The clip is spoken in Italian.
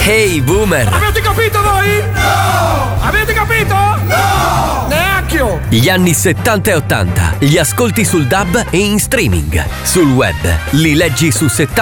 Hey Boomer! Avete capito voi? No! Avete capito? No! Neanche io! Gli anni 70 e 80 li ascolti sul DAB e in streaming. Sul web li leggi su 70